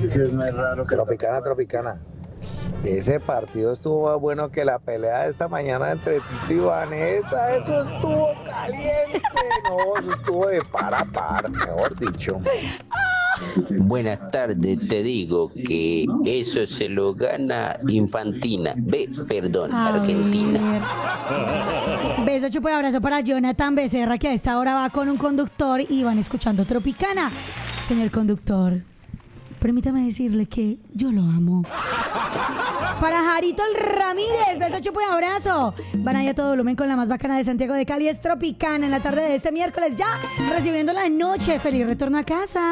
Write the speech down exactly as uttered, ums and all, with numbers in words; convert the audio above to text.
Sí, es más raro que Tropicana, Tropicana. Ese partido estuvo más bueno que la pelea de esta mañana entre Tito y Vanessa. Eso estuvo caliente. No, eso estuvo de par a par, mejor dicho. Buenas tardes, te digo que eso se lo gana Infantina. Ve, perdón, A Argentina. ver. Beso, chupo y abrazo para Jonathan Becerra, que a esta hora va con un conductor y van escuchando Tropicana. Señor conductor, permítame decirle que yo lo amo. Para Jarito el Ramírez, beso, chupo y abrazo. Van ahí a todo volumen con la más bacana de Santiago de Cali. Es Tropicana en la tarde de este miércoles, ya recibiendo la noche. Feliz retorno a casa.